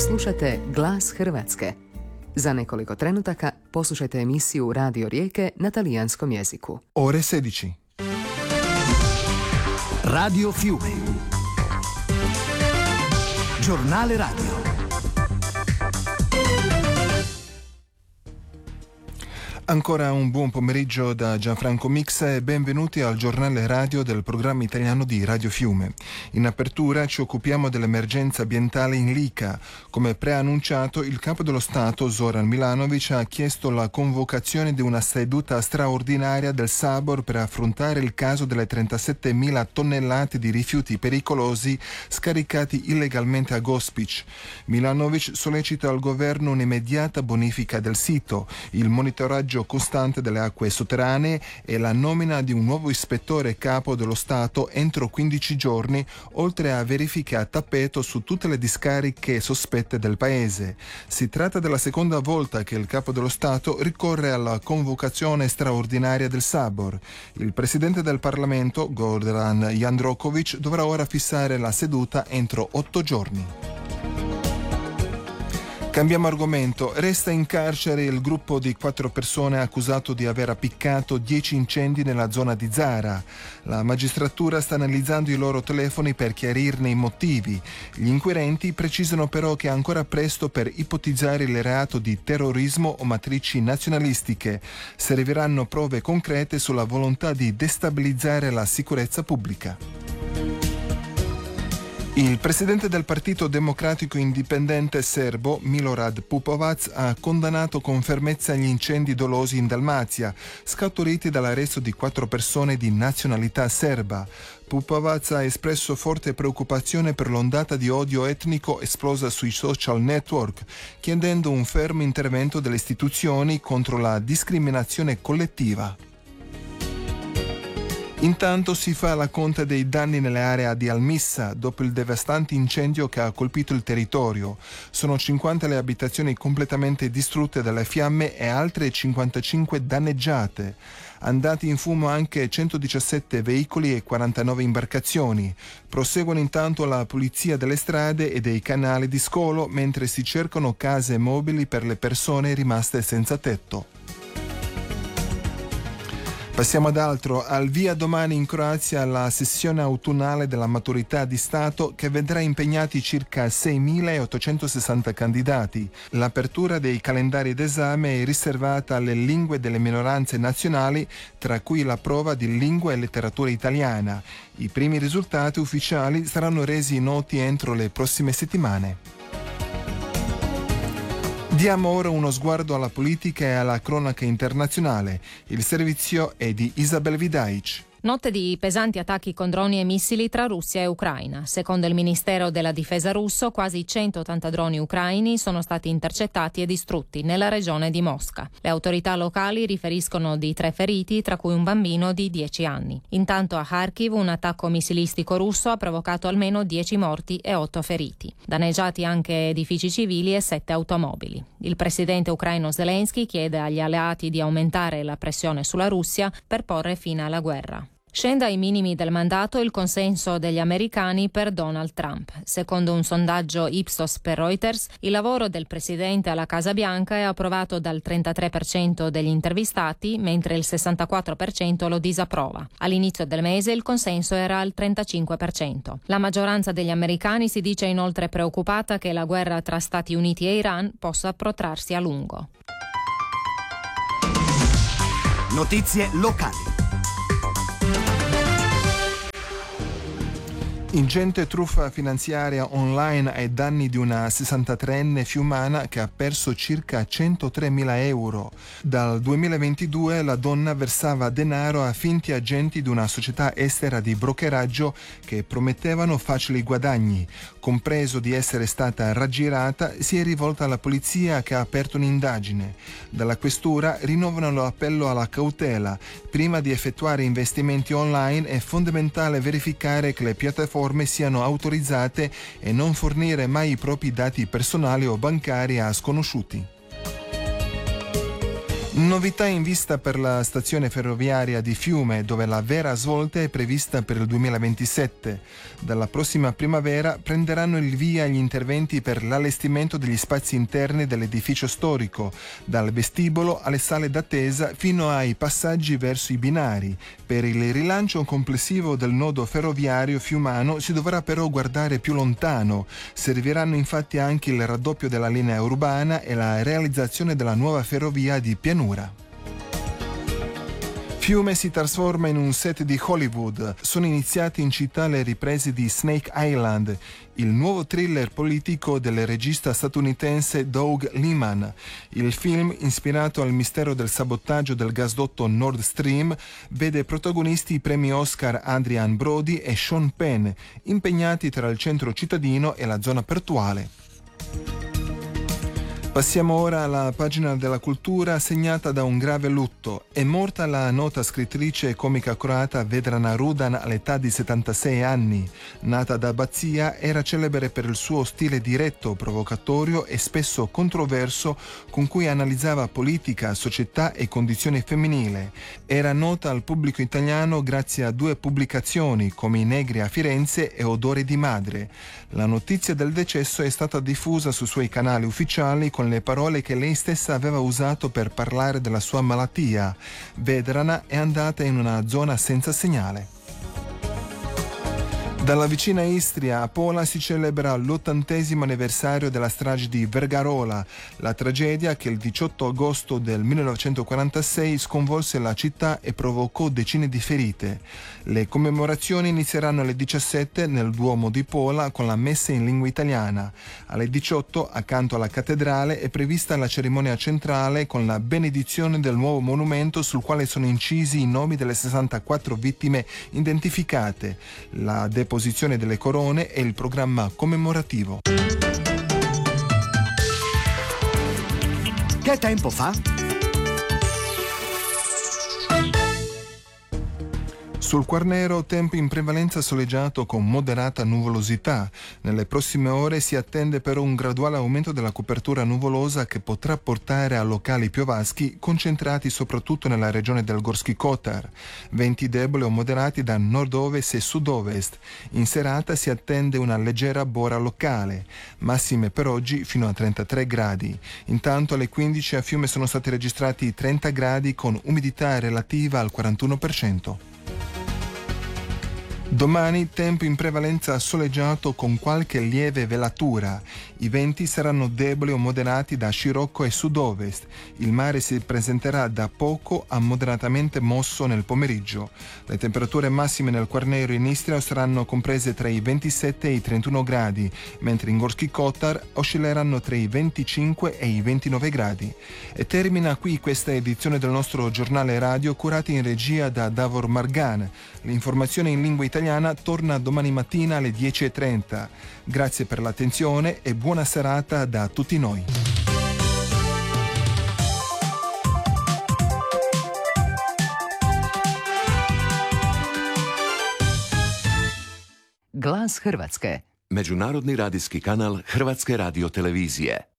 Slušate Glas Hrvatske. Za nekoliko trenutaka poslušajte emisiju Radio Rijeke na talijanskom jeziku. Ore 16. Radio Fiume. Giornale radio. Ancora un buon pomeriggio da Gianfranco Mixa e benvenuti al giornale radio del programma italiano di Radio Fiume. In apertura ci occupiamo dell'emergenza ambientale in Lica. Come preannunciato, il capo dello Stato, Zoran Milanovic, ha chiesto la convocazione di una seduta straordinaria del Sabor per affrontare il caso delle 37.000 tonnellate di rifiuti pericolosi scaricati illegalmente a Gospić. Milanovic sollecita al governo un'immediata bonifica del sito, il monitoraggio costante delle acque sotterranee e la nomina di un nuovo ispettore capo dello Stato entro 15 giorni, oltre a verifiche a tappeto su tutte le discariche sospette del paese. Si tratta della seconda volta che il capo dello Stato ricorre alla convocazione straordinaria del Sabor. Il presidente del Parlamento, Gordan Jandroković, dovrà ora fissare la seduta entro 8 giorni. Cambiamo argomento. Resta in carcere il gruppo di 4 persone accusato di aver appiccato 10 incendi nella zona di Zara. La magistratura sta analizzando i loro telefoni per chiarirne i motivi. Gli inquirenti precisano però che è ancora presto per ipotizzare il reato di terrorismo o matrici nazionalistiche. Serviranno prove concrete sulla volontà di destabilizzare la sicurezza pubblica. Il presidente del Partito Democratico Indipendente serbo, Milorad Pupovac, ha condannato con fermezza gli incendi dolosi in Dalmazia, scaturiti dall'arresto di 4 persone di nazionalità serba. Pupovac ha espresso forte preoccupazione per l'ondata di odio etnico esplosa sui social network, chiedendo un fermo intervento delle istituzioni contro la discriminazione collettiva. Intanto si fa la conta dei danni nell'area di Almissa dopo il devastante incendio che ha colpito il territorio. Sono 50 le abitazioni completamente distrutte dalle fiamme e altre 55 danneggiate. Andati in fumo anche 117 veicoli e 49 imbarcazioni. Proseguono intanto la pulizia delle strade e dei canali di scolo mentre si cercano case mobili per le persone rimaste senza tetto. Passiamo ad altro. Al via domani in Croazia la sessione autunnale della maturità di Stato che vedrà impegnati circa 6.860 candidati. L'apertura dei calendari d'esame è riservata alle lingue delle minoranze nazionali, tra cui la prova di lingua e letteratura italiana. I primi risultati ufficiali saranno resi noti entro le prossime settimane. Diamo ora uno sguardo alla politica e alla cronaca internazionale. Il servizio è di Isabel Vidaic. Notte di pesanti attacchi con droni e missili tra Russia e Ucraina. Secondo il Ministero della Difesa russo, quasi 180 droni ucraini sono stati intercettati e distrutti nella regione di Mosca. Le autorità locali riferiscono di 3 feriti, tra cui un bambino di 10 anni. Intanto a Kharkiv un attacco missilistico russo ha provocato almeno 10 morti e 8 feriti. Danneggiati anche edifici civili e 7 automobili. Il presidente ucraino Zelensky chiede agli alleati di aumentare la pressione sulla Russia per porre fine alla guerra. Scende ai minimi del mandato il consenso degli americani per Donald Trump. Secondo un sondaggio Ipsos per Reuters, il lavoro del presidente alla Casa Bianca è approvato dal 33% degli intervistati, mentre il 64% lo disapprova. All'inizio del mese il consenso era al 35%. La maggioranza degli americani si dice inoltre preoccupata che la guerra tra Stati Uniti e Iran possa protrarsi a lungo. Notizie locali. Ingente truffa finanziaria online ai danni di una 63enne fiumana che ha perso circa 103.000 euro. Dal 2022 la donna versava denaro a finti agenti di una società estera di brokeraggio che promettevano facili guadagni. Compreso di essere stata raggirata, si è rivolta alla polizia che ha aperto un'indagine. Dalla questura rinnovano l'appello alla cautela. Prima di effettuare investimenti online è fondamentale verificare che le piattaforme siano autorizzate e non fornire mai i propri dati personali o bancari a sconosciuti. Novità in vista per la stazione ferroviaria di Fiume, dove la vera svolta è prevista per il 2027. Dalla prossima primavera prenderanno il via gli interventi per l'allestimento degli spazi interni dell'edificio storico, dal vestibolo alle sale d'attesa fino ai passaggi verso i binari. Per il rilancio complessivo del nodo ferroviario fiumano si dovrà però guardare più lontano. Serviranno infatti anche il raddoppio della linea urbana e la realizzazione della nuova ferrovia di pianura. Fiume si trasforma in un set di Hollywood. Sono iniziate in città le riprese di Snake Island, il nuovo thriller politico del regista statunitense Doug Liman. Il film, ispirato al mistero del sabotaggio del gasdotto Nord Stream, vede protagonisti i premi Oscar Adrian Brody e Sean Penn, impegnati tra il centro cittadino e la zona portuale. Passiamo ora alla pagina della cultura segnata da un grave lutto. È morta la nota scrittrice e comica croata Vedrana Rudan all'età di 76 anni. Nata da Abbazia, era celebre per il suo stile diretto, provocatorio e spesso controverso con cui analizzava politica, società e condizione femminile. Era nota al pubblico italiano grazie a 2 pubblicazioni come I Negri a Firenze e Odore di madre. La notizia del decesso è stata diffusa sui suoi canali ufficiali con le parole che lei stessa aveva usato per parlare della sua malattia. Vedrana è andata in una zona senza segnale. Dalla vicina Istria a Pola si celebra l'80° anniversario della strage di Vergarola, la tragedia che il 18 agosto del 1946 sconvolse la città e provocò decine di ferite. Le commemorazioni inizieranno alle 17 nel Duomo di Pola con la messa in lingua italiana. Alle 18, accanto alla cattedrale, è prevista la cerimonia centrale con la benedizione del nuovo monumento sul quale sono incisi i nomi delle 64 vittime identificate. La deposizione delle corone e il programma commemorativo. Che tempo fa? Sul Quarnero tempo in prevalenza soleggiato con moderata nuvolosità. Nelle prossime ore si attende però un graduale aumento della copertura nuvolosa che potrà portare a locali piovaschi concentrati soprattutto nella regione del Gorski Kotar. Venti deboli o moderati da nord-ovest e sud-ovest. In serata si attende una leggera bora locale. Massime per oggi fino a 33 gradi. Intanto alle 15 a Fiume sono stati registrati 30 gradi con umidità relativa al 41%. Domani tempo in prevalenza soleggiato con qualche lieve velatura. I venti saranno deboli o moderati da scirocco e sud-ovest. Il mare si presenterà da poco a moderatamente mosso nel pomeriggio. Le temperature massime nel Quarnero e in Istria saranno comprese tra i 27 e i 31 gradi, mentre in Gorski Kotar oscilleranno tra i 25 e i 29 gradi. E termina qui questa edizione del nostro giornale radio curata in regia da Davor Margan. L'informazione in lingua italiana torna domani mattina alle 10:30. Grazie per l'attenzione e buona serata da tutti noi. Glas Hrvatske. Međunarodni radijski kanal Hrvatske radiotelevizije.